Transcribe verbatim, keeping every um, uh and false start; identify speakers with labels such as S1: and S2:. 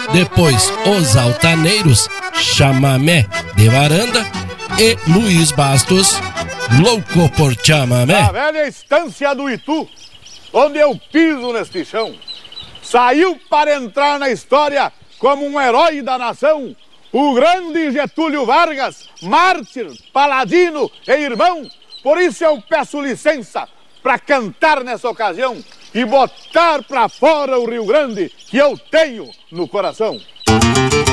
S1: depois Os Altaneiros, Chamamé de Varanda e Luiz Bastos, Louco por Chamamé.
S2: A velha estância do Itu, onde eu piso neste chão, saiu para entrar na história como um herói da nação, o grande Getúlio Vargas, mártir, paladino e irmão. Por isso eu peço licença para cantar nessa ocasião e botar para fora o Rio Grande que eu tenho no coração.